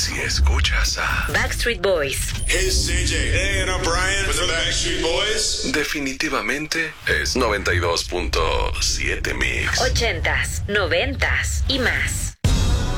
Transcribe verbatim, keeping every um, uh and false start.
Si escuchas a Backstreet Boys, Hey, it's C J. Hey, and I'm Brian with the Backstreet Boys. definitivamente es noventa y dos punto siete Mix. ochentas, noventas y más.